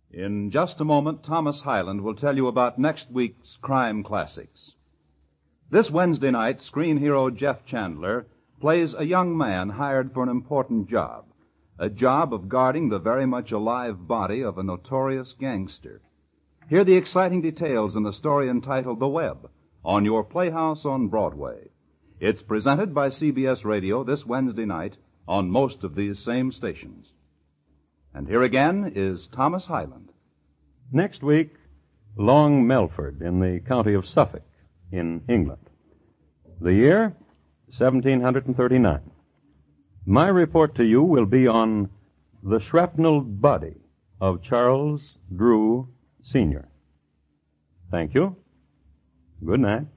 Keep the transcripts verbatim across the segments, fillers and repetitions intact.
In just a moment, Thomas Hyland will tell you about next week's crime classics. This Wednesday night, screen hero Jeff Chandler plays a young man hired for an important job, a job of guarding the very much alive body of a notorious gangster. Hear the exciting details in the story entitled The Web on your Playhouse on Broadway. It's presented by C B S Radio this Wednesday night on most of these same stations. And here again is Thomas Hyland. Next week, Long Melford in the county of Suffolk in England. The year, seventeen thirty-nine. My report to you will be on the shrapnelled body of Charles Drew, Senior Thank you. Good night.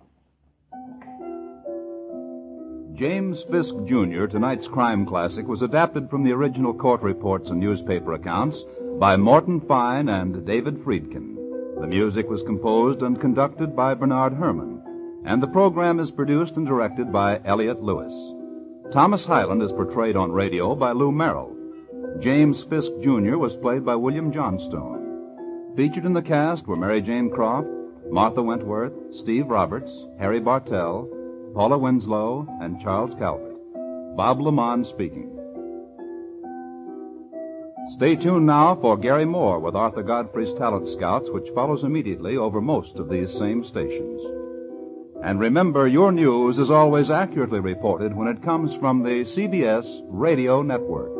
James Fisk, Junior, tonight's crime classic, was adapted from the original court reports and newspaper accounts by Morton Fine and David Friedkin. The music was composed and conducted by Bernard Herrmann, and the program is produced and directed by Elliott Lewis. Thomas Hyland is portrayed on radio by Lou Merrill. James Fisk, Junior was played by William Johnstone. Featured in the cast were Mary Jane Croft, Martha Wentworth, Steve Roberts, Harry Bartell, Paula Winslow, and Charles Calvert. Bob Lamont speaking. Stay tuned now for Gary Moore with Arthur Godfrey's Talent Scouts, which follows immediately over most of these same stations. And remember, your news is always accurately reported when it comes from the C B S Radio Network.